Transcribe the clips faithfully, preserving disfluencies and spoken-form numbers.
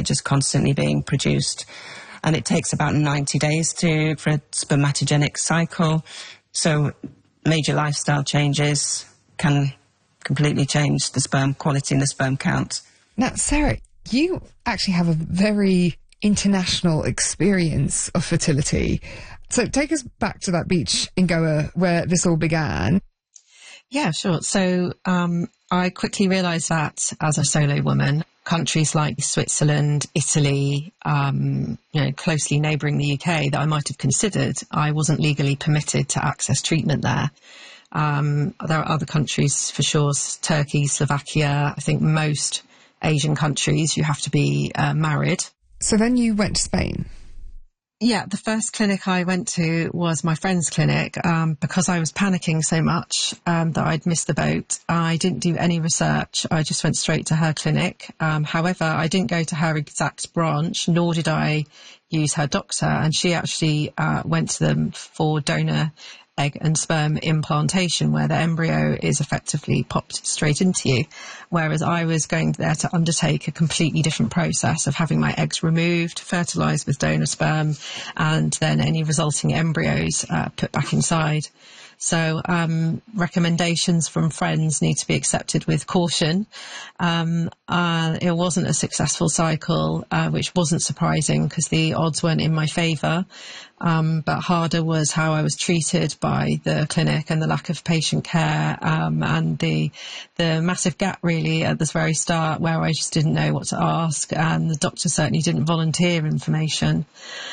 they're just constantly being produced. And it takes about ninety days to for a spermatogenic cycle. So major lifestyle changes can completely change the sperm quality and the sperm count. Now, Sarah, you actually have a very international experience of fertility. So take us back to that beach in Goa where this all began. Yeah, sure. So um, I quickly realised that as a solo woman, countries like Switzerland, Italy, um, you know, closely neighbouring the U K that I might have considered, I wasn't legally permitted to access treatment there. Um, there are other countries for sure, Turkey, Slovakia, I think most Asian countries, you have to be uh, married. So then you went to Spain? Yeah, the first clinic I went to was my friend's clinic. Um, because I was panicking so much um, that I'd missed the boat, I didn't do any research. I just went straight to her clinic. Um, however, I didn't go to her exact branch, nor did I use her doctor. And she actually uh, went to them for donor egg and sperm implantation, where the embryo is effectively popped straight into you, whereas I was going there to undertake a completely different process of having my eggs removed, fertilised with donor sperm, and then any resulting embryos uh, put back inside. So um, recommendations from friends need to be accepted with caution. Um, uh, it wasn't a successful cycle, uh, which wasn't surprising because the odds weren't in my favour. Um, but harder was how I was treated by the clinic and the lack of patient care, um, and the the massive gap really at the very start where I just didn't know what to ask, and the doctor certainly didn't volunteer information.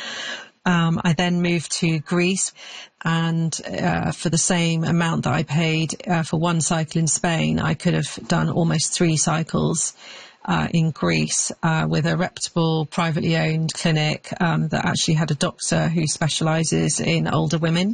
Um, I then moved to Greece, and uh, for the same amount that I paid uh, for one cycle in Spain, I could have done almost three cycles uh, in Greece uh, with a reputable, privately owned clinic um, that actually had a doctor who specialises in older women.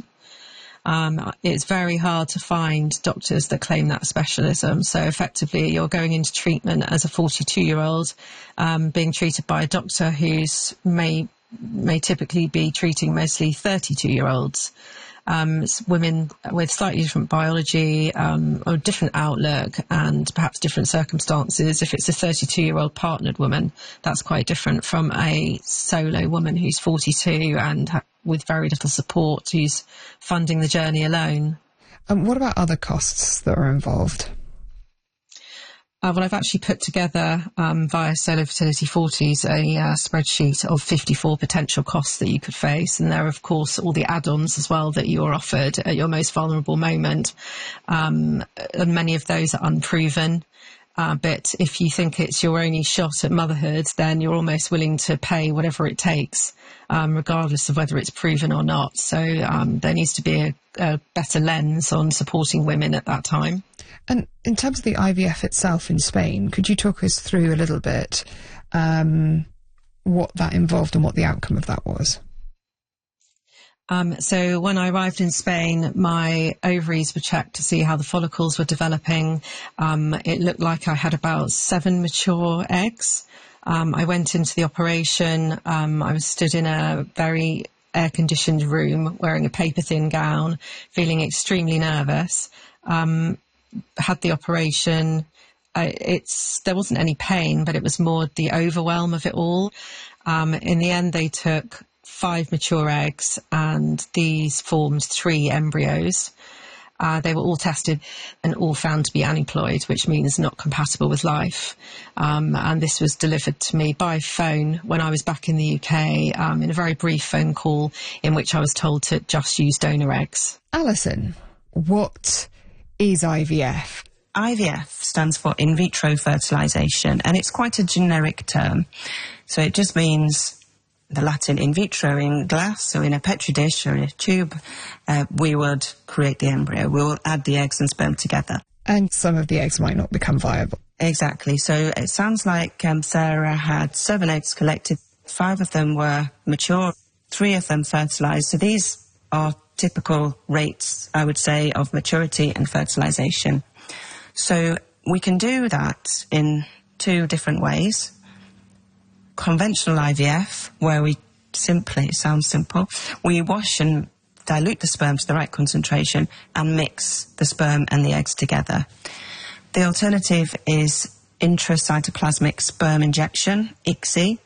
Um, it's very hard to find doctors that claim that specialism. So effectively, you're going into treatment as a forty-two-year-old, um, being treated by a doctor who's may may typically be treating mostly thirty-two-year-olds, um, women with slightly different biology, um, or different outlook and perhaps different circumstances. If it's a thirty-two-year-old partnered woman, that's quite different from a solo woman who's forty-two and ha- with very little support, who's funding the journey alone. And um, what about other costs that are involved? Uh, well, I've actually put together um, via Solo Fertility forties a uh, spreadsheet of fifty-four potential costs that you could face. And there are, of course, all the add-ons as well that you're offered at your most vulnerable moment. Um, and many of those are unproven. Uh, but if you think it's your only shot at motherhood, then you're almost willing to pay whatever it takes, um, regardless of whether it's proven or not. So um, there needs to be a, a better lens on supporting women at that time. And in terms of the I V F itself in Spain, could you talk us through a little bit um, what that involved and what the outcome of that was? Um, so when I arrived in Spain, my ovaries were checked to see how the follicles were developing. Um, it looked like I had about seven mature eggs. Um, I went into the operation. Um, I was stood in a very air-conditioned room, wearing a paper-thin gown, feeling extremely nervous. Um, had the operation. I, it's there wasn't any pain, but it was more the overwhelm of it all. Um, in the end, they took five mature eggs, and these formed three embryos. Uh, they were all tested and all found to be aneuploid, which means not compatible with life. Um, and this was delivered to me by phone when I was back in the U K, um, in a very brief phone call in which I was told to just use donor eggs. Alison, what is I V F? I V F stands for in vitro fertilisation, and it's quite a generic term. So it just means the Latin in vitro, in glass, so in a petri dish or in a tube, uh, we would create the embryo. We will add the eggs and sperm together. And some of the eggs might not become viable. Exactly. So it sounds like um, Sarah had seven eggs collected. Five of them were mature, three of them fertilised. So these are typical rates, I would say, of maturity and fertilisation. So we can do that in two different ways. Conventional I V F, where we simply, it sounds simple, we wash and dilute the sperm to the right concentration and mix the sperm and the eggs together. The alternative is intracytoplasmic sperm injection, I C S I.